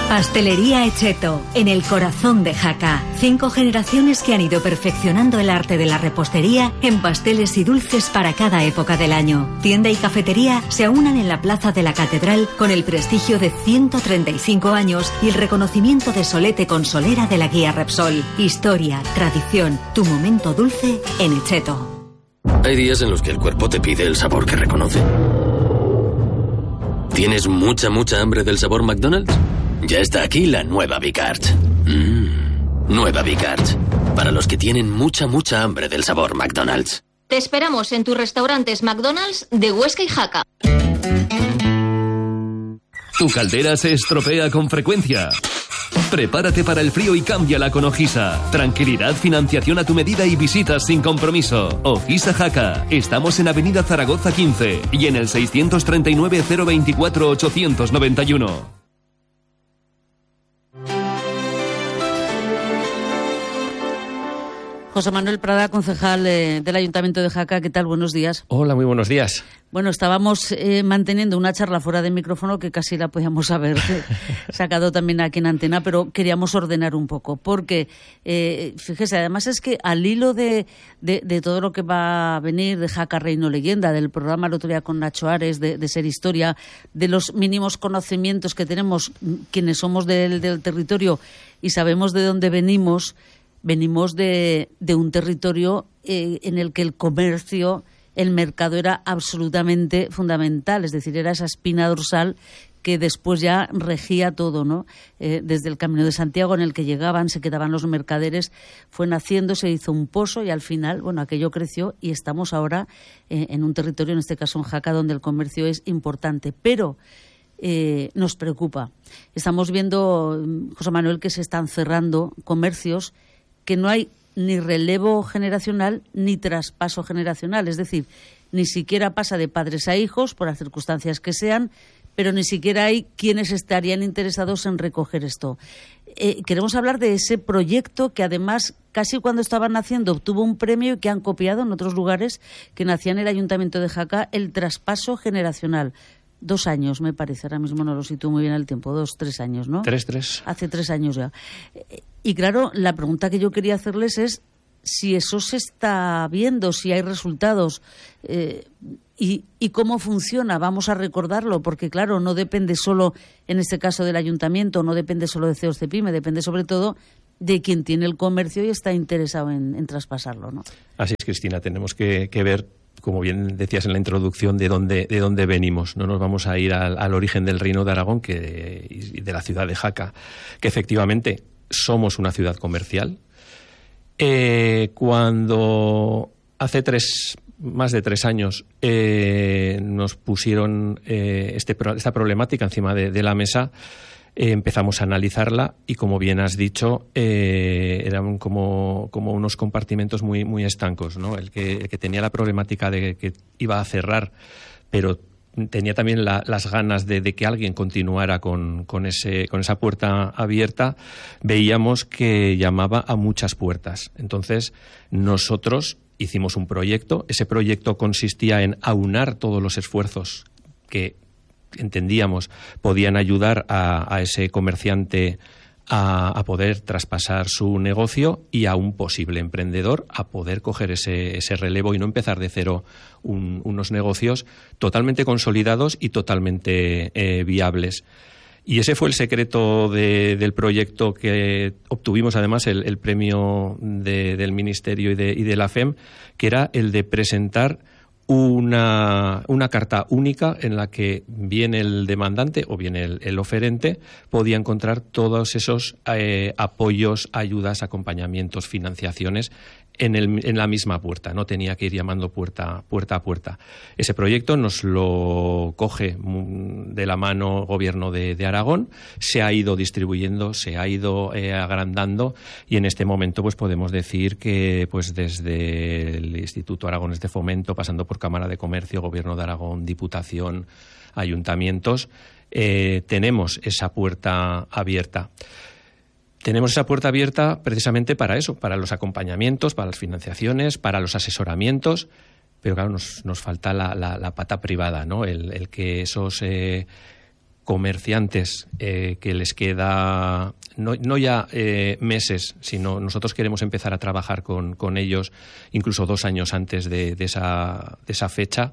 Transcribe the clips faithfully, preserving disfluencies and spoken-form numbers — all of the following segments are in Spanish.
Pastelería Echeto, en el corazón de Jaca. Cinco generaciones que han ido perfeccionando el arte de la repostería en pasteles y dulces para cada época del año. Tienda y cafetería se aunan en la plaza de la Catedral con el prestigio de ciento treinta y cinco años y el reconocimiento de Solete con Solera de la guía Repsol. Historia, tradición, tu momento dulce en Echeto. Hay días en los que el cuerpo te pide el sabor que reconoce. ¿Tienes mucha, mucha hambre del sabor McDonald's? Ya está aquí la nueva Big-Arch. Mmm, nueva Big-Arch. Para los que tienen mucha, mucha hambre del sabor McDonald's. Te esperamos en tus restaurantes McDonald's de Huesca y Jaca. Tu caldera se estropea con frecuencia. Prepárate para el frío y cámbiala con Ojisa. Tranquilidad, financiación a tu medida y visitas sin compromiso. Ojisa Jaca. Estamos en Avenida Zaragoza quince y en el seiscientos treinta y nueve, cero veinticuatro, ochocientos noventa y uno. José Manuel Prada, concejal eh, del Ayuntamiento de Jaca. ¿Qué tal? Buenos días. Hola, muy buenos días. Bueno, estábamos eh, manteniendo una charla fuera de micrófono que casi la podíamos haber sacado también aquí en antena, pero queríamos ordenar un poco, porque, eh, fíjese, además es que al hilo de, de, de todo lo que va a venir de Jaca Reino Leyenda, del programa el otro día con Nacho Ares, de, de Ser Historia, de los mínimos conocimientos que tenemos quienes somos del, del territorio y sabemos de dónde venimos, venimos de, de un territorio eh, en el que el comercio, el mercado era absolutamente fundamental, es decir, era esa espina dorsal que después ya regía todo, ¿no? Eh, desde el Camino de Santiago, en el que llegaban, se quedaban los mercaderes, fue naciendo, se hizo un pozo y al final, bueno, aquello creció y estamos ahora eh, en un territorio, en este caso en Jaca, donde el comercio es importante, pero eh, nos preocupa. Estamos viendo, José Manuel, que se están cerrando comercios, que no hay ni relevo generacional ni traspaso generacional, es decir, ni siquiera pasa de padres a hijos, por las circunstancias que sean, pero ni siquiera hay quienes estarían interesados en recoger esto. Eh, queremos hablar de ese proyecto que además, casi cuando estaban naciendo, obtuvo un premio y que han copiado en otros lugares que nacían en el Ayuntamiento de Jaca, el traspaso generacional. Dos años, me parece, ahora mismo no lo sitúo muy bien el tiempo, dos, tres años, ¿no? Tres, tres. Hace tres años ya. Y claro, la pregunta que yo quería hacerles es si eso se está viendo, si hay resultados eh, y, y cómo funciona. Vamos a recordarlo, porque claro, no depende solo, en este caso del Ayuntamiento, no depende solo de C E Os Cepime, depende sobre todo de quien tiene el comercio y está interesado en, en traspasarlo, ¿no? Así es, Cristina, tenemos que, que ver, como bien decías en la introducción, de dónde, de dónde venimos. No nos vamos a ir al, al origen del Reino de Aragón que, y de la ciudad de Jaca, que efectivamente somos una ciudad comercial. Eh, cuando hace tres, más de tres años eh, nos pusieron eh, este, esta problemática encima de, de la mesa, eh, empezamos a analizarla y, como bien has dicho, eh, eran como, como unos compartimentos muy, muy estancos, ¿no? El que, el que tenía la problemática de que iba a cerrar, pero tenía también la, las ganas de, de que alguien continuara con, con, ese, con esa puerta abierta, veíamos que llamaba a muchas puertas. Entonces, nosotros hicimos un proyecto. Ese proyecto consistía en aunar todos los esfuerzos que entendíamos podían ayudar a, a ese comerciante A, a poder traspasar su negocio y a un posible emprendedor a poder coger ese, ese relevo y no empezar de cero un, unos negocios totalmente consolidados y totalmente eh, viables. Y ese fue el secreto de, del proyecto que obtuvimos, además, el, el premio de, del Ministerio y de, y de la F E M, que era el de presentar Una, una carta única en la que bien el demandante o bien el, el oferente podía encontrar todos esos eh, apoyos, ayudas, acompañamientos, financiaciones en, el, en la misma puerta. No tenía que ir llamando puerta, puerta a puerta. Ese proyecto nos lo coge de la mano Gobierno de, de Aragón, se ha ido distribuyendo, se ha ido eh, agrandando y en este momento pues podemos decir que pues desde el Instituto Aragonés de Fomento, pasando por Cámara de Comercio, Gobierno de Aragón, Diputación, ayuntamientos, eh, tenemos esa puerta abierta. Tenemos esa puerta abierta precisamente para eso, para los acompañamientos, para las financiaciones, para los asesoramientos, pero claro, nos, nos falta la, la, la pata privada, ¿no? El, el que esos eh, comerciantes eh, que les queda no, no ya eh, meses, sino nosotros queremos empezar a trabajar con, con ellos incluso dos años antes de, de, esa, de esa fecha,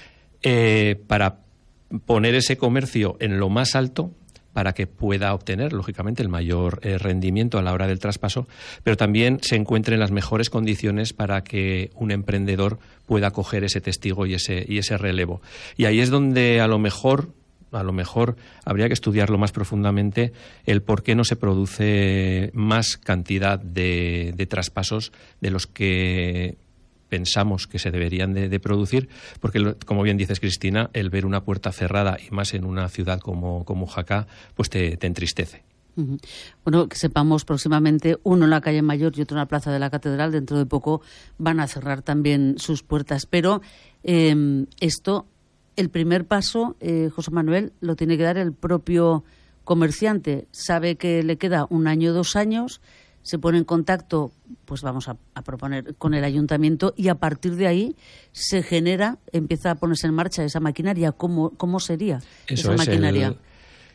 eh, para poner ese comercio en lo más alto, para que pueda obtener, lógicamente, el mayor eh, rendimiento a la hora del traspaso, pero también se encuentre en las mejores condiciones para que un emprendedor pueda coger ese testigo y ese, y ese relevo. Y ahí es donde a lo mejor... A lo mejor habría que estudiarlo más profundamente el por qué no se produce más cantidad de, de traspasos de los que pensamos que se deberían de, de producir, porque, como bien dices, Cristina, el ver una puerta cerrada, y más en una ciudad como, como Jaca, pues te, te entristece. Uh-huh. Bueno, que sepamos, próximamente uno en la calle Mayor y otro en la Plaza de la Catedral, dentro de poco van a cerrar también sus puertas, pero eh, esto... El primer paso, eh, José Manuel, lo tiene que dar el propio comerciante. Sabe que le queda un año, dos años, se pone en contacto, pues vamos a, a proponer, con el ayuntamiento, y a partir de ahí se genera, empieza a ponerse en marcha esa maquinaria. ¿Cómo, cómo sería Eso esa es maquinaria? El...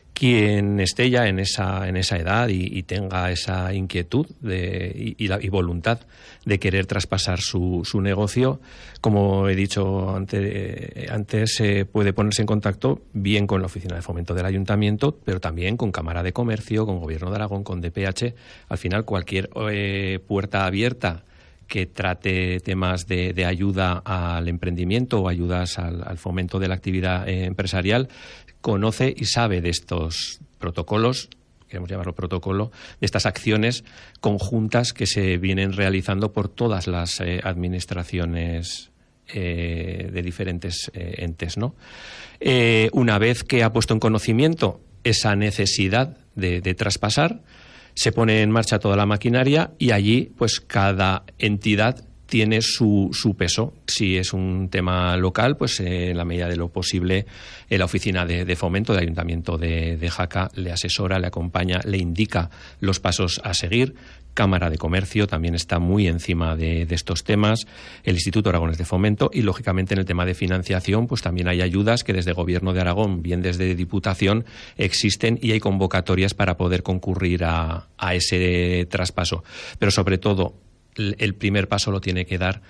Quien esté ya en esa, en esa edad y, y tenga esa inquietud de, y, y, la, y voluntad de querer traspasar su, su negocio, como he dicho ante, antes, eh, puede ponerse en contacto bien con la Oficina de Fomento del Ayuntamiento, pero también con Cámara de Comercio, con Gobierno de Aragón, con D P H. Al final, cualquier eh, puerta abierta que trate temas de, de ayuda al emprendimiento o ayudas al, al fomento de la actividad eh, empresarial, conoce y sabe de estos protocolos, queremos llamarlo protocolo, de estas acciones conjuntas que se vienen realizando por todas las eh, administraciones eh, de diferentes eh, entes, ¿no? Eh, una vez que ha puesto en conocimiento esa necesidad de, de traspasar, se pone en marcha toda la maquinaria y allí, pues, cada entidad tiene su, su peso. Si es un tema local, pues eh, en la medida de lo posible eh, la Oficina de, de Fomento del Ayuntamiento de, de Jaca le asesora, le acompaña, le indica los pasos a seguir. Cámara de Comercio también está muy encima de, de estos temas, el Instituto Aragonés de Fomento, y lógicamente en el tema de financiación pues también hay ayudas que desde Gobierno de Aragón, bien desde Diputación, existen, y hay convocatorias para poder concurrir a, a ese traspaso. Pero sobre todo, el primer paso lo tiene que dar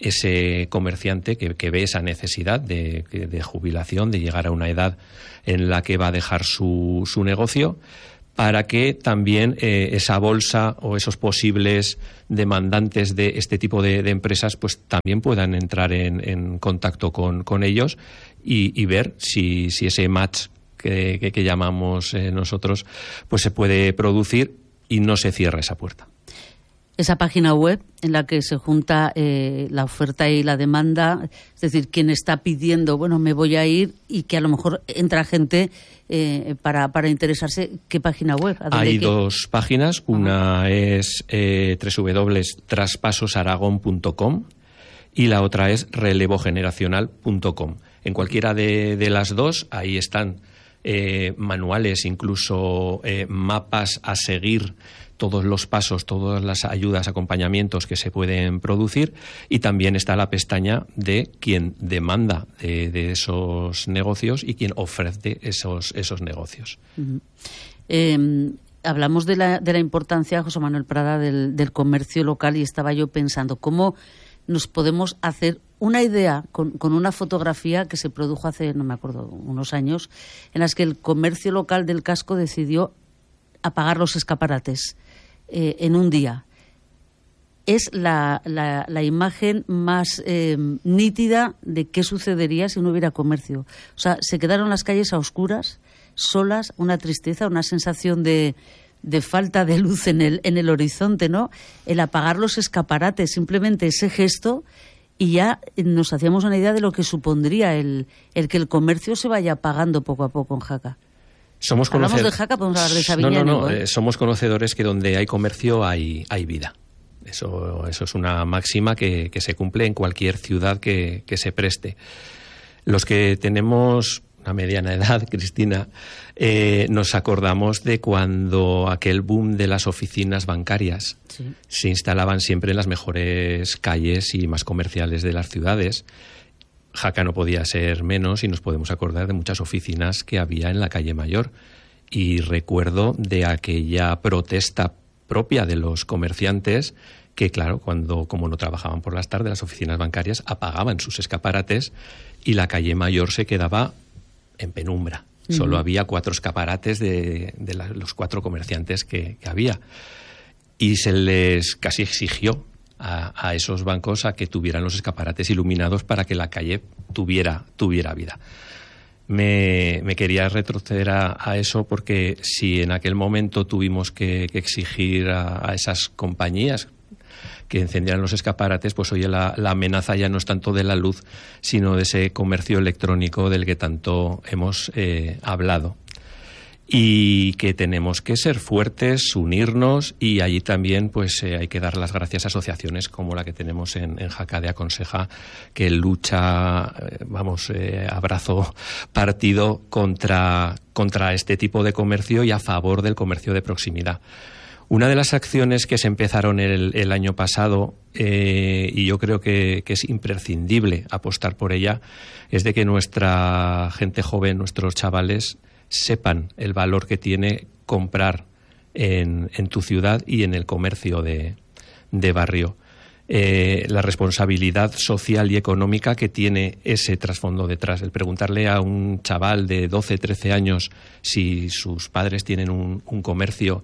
ese comerciante que, que ve esa necesidad de, de jubilación, de llegar a una edad en la que va a dejar su, su negocio, para que también eh, esa bolsa o esos posibles demandantes de este tipo de, de empresas pues también puedan entrar en, en contacto con, con ellos y, y ver si, si ese match que, que, que llamamos eh, nosotros pues se puede producir y no se cierra esa puerta. Esa página web en la que se junta eh, la oferta y la demanda, es decir, quien está pidiendo, bueno, me voy a ir, y que a lo mejor entra gente eh, para, para interesarse. ¿Qué página web? Hay qué? dos páginas, una uh-huh. es eh, doble u doble u doble u punto traspasos aragón punto com y la otra es relevo generacional punto com. En cualquiera de, de las dos, ahí están eh, manuales, incluso eh, mapas a seguir, todos los pasos, todas las ayudas, acompañamientos que se pueden producir, y también está la pestaña de quien demanda de, de esos negocios y quien ofrece esos, esos negocios. Uh-huh. Eh, hablamos de la, de la importancia, José Manuel Prada, del, del comercio local, y estaba yo pensando cómo nos podemos hacer una idea con, con una fotografía que se produjo hace, no me acuerdo, unos años, en las que el comercio local del casco decidió apagar los escaparates eh, en un día. Es la, la, la imagen más eh, nítida de qué sucedería si no hubiera comercio. O sea, se quedaron las calles a oscuras, solas, una tristeza, una sensación de, de falta de luz en el, en el horizonte, ¿no? El apagar los escaparates, simplemente ese gesto, y ya nos hacíamos una idea de lo que supondría el, el que el comercio se vaya apagando poco a poco en Jaca. Somos Hablamos conocer... de Jaca, podemos hablar de Sabiñánigo. No, no, no, ¿eh? eh, somos conocedores que donde hay comercio hay, hay vida. Eso, eso es una máxima que, que se cumple en cualquier ciudad que, que se preste. Los que tenemos una mediana edad, Cristina, eh, nos acordamos de cuando aquel boom de las oficinas bancarias sí. se instalaban siempre en las mejores calles y más comerciales de las ciudades. Jaca no podía ser menos y nos podemos acordar de muchas oficinas que había en la calle Mayor. Y recuerdo de aquella protesta propia de los comerciantes que, claro, cuando como no trabajaban por las tardes, las oficinas bancarias apagaban sus escaparates y la calle Mayor se quedaba en penumbra. Uh-huh. Solo había cuatro escaparates de, de la, los cuatro comerciantes que, que había. Y se les casi exigió a, a esos bancos a que tuvieran los escaparates iluminados para que la calle tuviera, tuviera vida. Me, me quería retroceder a, a eso porque si en aquel momento tuvimos que, que exigir a, a esas compañías que encendieran los escaparates, pues hoy la, la amenaza ya no es tanto de la luz, sino de ese comercio electrónico del que tanto hemos eh, hablado. Y que tenemos que ser fuertes, unirnos, y allí también pues eh, hay que dar las gracias a asociaciones como la que tenemos en, en Jaca de Aconseja, que lucha, eh, vamos, eh, abrazo partido contra, contra este tipo de comercio y a favor del comercio de proximidad. Una de las acciones que se empezaron el, el año pasado, eh, y yo creo que, que es imprescindible apostar por ella, es de que nuestra gente joven, nuestros chavales, sepan el valor que tiene comprar en, en tu ciudad y en el comercio de, de barrio. Eh, la responsabilidad social y económica que tiene ese trasfondo detrás. El preguntarle a un chaval de doce, trece años si sus padres tienen un, un comercio,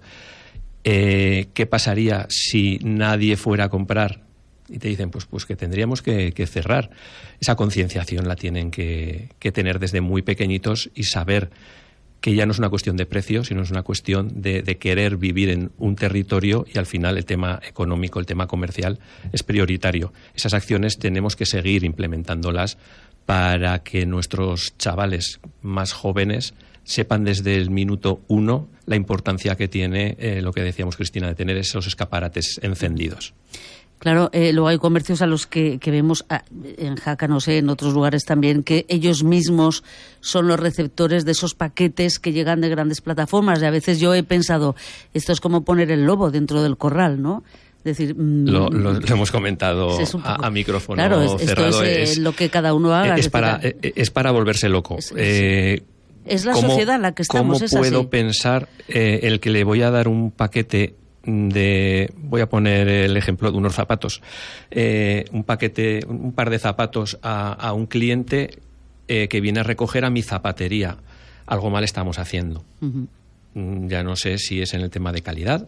eh, ¿qué pasaría si nadie fuera a comprar? Y te dicen, pues, pues que tendríamos que, que cerrar. Esa concienciación la tienen que, que tener desde muy pequeñitos y saber que ya no es una cuestión de precio, sino es una cuestión de, de querer vivir en un territorio, y al final el tema económico, el tema comercial es prioritario. Esas acciones tenemos que seguir implementándolas para que nuestros chavales más jóvenes sepan desde el minuto uno la importancia que tiene eh, lo que decíamos, Cristina, de tener esos escaparates encendidos. Claro, eh, luego hay comercios a los que, que vemos a, en Jaca, no sé, en otros lugares también, que ellos mismos son los receptores de esos paquetes que llegan de grandes plataformas. Y a veces yo he pensado, esto es como poner el lobo dentro del corral, ¿no? Es decir, lo, lo, lo hemos comentado es poco, a, a micrófono claro, es, cerrado. Esto es, es lo que cada uno haga. Es, para, es para volverse loco. Es, es, eh, es la ¿cómo, sociedad en la que estamos. ¿Cómo puedo así? pensar eh, el que le voy a dar un paquete de, voy a poner el ejemplo de unos zapatos, eh, un paquete, un par de zapatos a, a un cliente eh, que viene a recoger a mi zapatería? Algo mal estamos haciendo. Uh-huh. Ya no sé si es en el tema de calidad,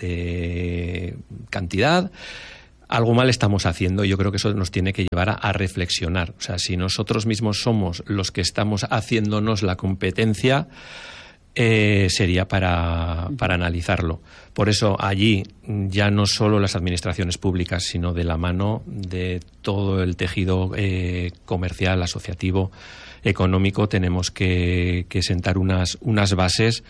de cantidad, algo mal estamos haciendo. Yo creo que eso nos tiene que llevar a, a reflexionar. O sea, si nosotros mismos somos los que estamos haciéndonos la competencia, Eh, sería para, para analizarlo. Por eso allí ya no solo las administraciones públicas, sino de la mano de todo el tejido eh, comercial, asociativo, económico, tenemos que, que sentar unas, unas bases,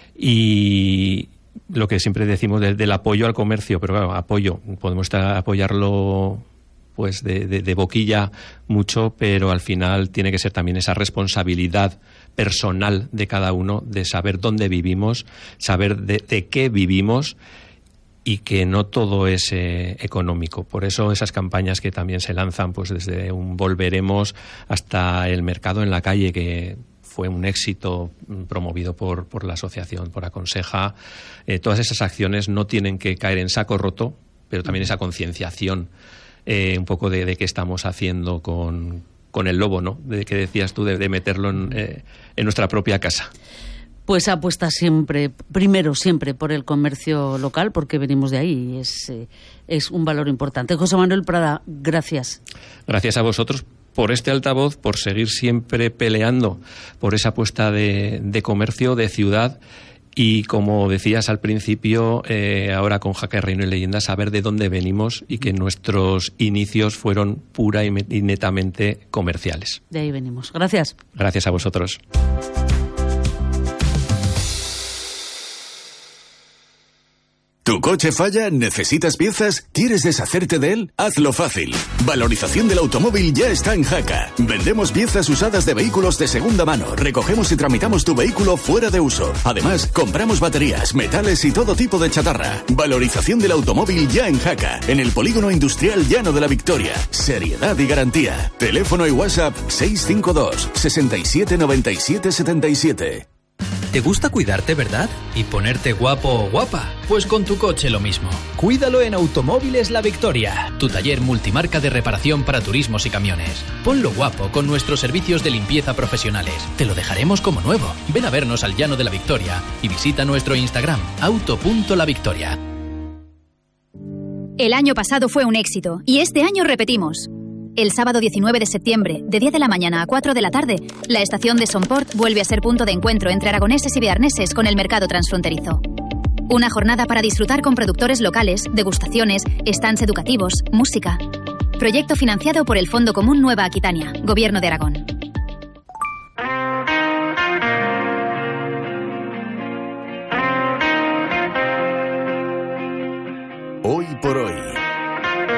y lo que siempre decimos de, del apoyo al comercio, pero claro, apoyo, podemos estar, apoyarlo pues de, de, de boquilla mucho, pero al final tiene que ser también esa responsabilidad personal de cada uno, de saber dónde vivimos, saber de, de qué vivimos, y que no todo es eh, económico. Por eso esas campañas que también se lanzan, pues desde un Volveremos hasta el mercado en la calle, que fue un éxito promovido por, por la asociación, por Aconseja, eh, todas esas acciones no tienen que caer en saco roto, pero también esa concienciación eh, un poco de, de qué estamos haciendo con con el lobo, ¿no? De que decías tú, de, de meterlo en, eh, en nuestra propia casa. Pues apuesta siempre, primero siempre por el comercio local, porque venimos de ahí, es, eh, es un valor importante. José Manuel Prada, gracias. Gracias a vosotros por este altavoz, por seguir siempre peleando por esa apuesta de, de comercio, de ciudad. Y como decías al principio, eh, ahora con Jaca, Reino y Leyenda, saber de dónde venimos y que nuestros inicios fueron pura y netamente comerciales. De ahí venimos. Gracias. Gracias a vosotros. ¿Tu coche falla? ¿Necesitas piezas? ¿Quieres deshacerte de él? Hazlo fácil. Valorización del automóvil ya está en Jaca. Vendemos piezas usadas de vehículos de segunda mano. Recogemos y tramitamos tu vehículo fuera de uso. Además, compramos baterías, metales y todo tipo de chatarra. Valorización del automóvil ya en Jaca. En el Polígono Industrial Llano de la Victoria. Seriedad y garantía. Teléfono y WhatsApp seis cinco dos, seis siete, nueve siete, siete siete. ¿Te gusta cuidarte, verdad? ¿Y ponerte guapo o guapa? Pues con tu coche lo mismo. Cuídalo en Automóviles La Victoria, tu taller multimarca de reparación para turismos y camiones. Ponlo guapo con nuestros servicios de limpieza profesionales. Te lo dejaremos como nuevo. Ven a vernos al Llano de la Victoria y visita nuestro Instagram, auto punto la victoria. El año pasado fue un éxito y este año repetimos. El sábado diecinueve de septiembre, de diez de la mañana a cuatro de la tarde, la estación de Somport vuelve a ser punto de encuentro entre aragoneses y bearneses con el mercado transfronterizo. Una jornada para disfrutar con productores locales, degustaciones, stands educativos, música. Proyecto financiado por el Fondo Común Nueva Aquitania, Gobierno de Aragón.